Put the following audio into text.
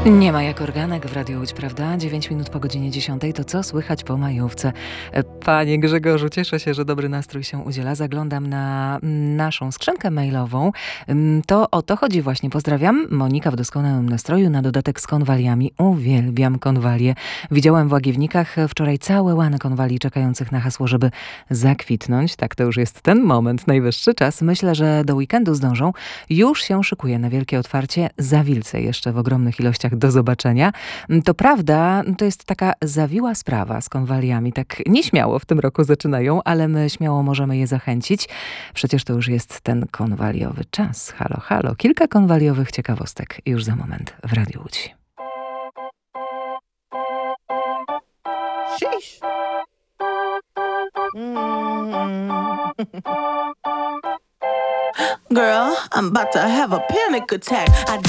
Nie ma jak organek w Radiu Łódź, prawda? 9 minut po godzinie 10. To co słychać po majówce? Panie Grzegorzu, cieszę się, że dobry nastrój się udziela. Zaglądam na naszą skrzynkę mailową. To o to chodzi właśnie. Pozdrawiam. Monika w doskonałym nastroju, na dodatek z konwaliami. Uwielbiam konwalie. Widziałem w Łagiewnikach wczoraj całe łany konwali czekających na hasło, żeby zakwitnąć. Tak, to już jest ten moment, najwyższy czas. Myślę, że do weekendu zdążą. Już się szykuje na wielkie otwarcie. Zawilce jeszcze w ogromnych ilościach do zobaczenia. To prawda, to jest taka zawiła sprawa z konwaliami. Tak nieśmiało w tym roku zaczynają, ale my śmiało możemy je zachęcić. Przecież to już jest ten konwaliowy czas. Halo, halo. Kilka konwaliowych ciekawostek już za moment w Radiu Łódź. Sheesh. Girl, I'm about to have a panic attack.